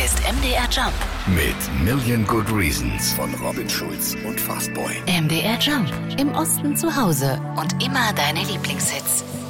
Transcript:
ist MDR Jump mit Million Good Reasons von Robin Schulz und Fastboy. MDR Jump. Im Osten zu Hause und immer deine Lieblingshits.